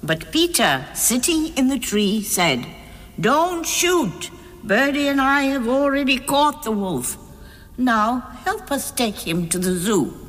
But Peter, sitting in the tree, said, "Don't shoot. Birdie and I have already caught the wolf. Now help us take him to the zoo."